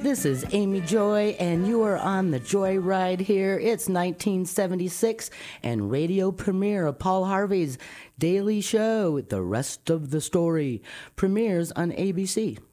This is Amy Joy, and you are on the Joy Ride here. It's 1976, and radio premiere of Paul Harvey's Daily Show, The Rest of the Story, premieres on ABC.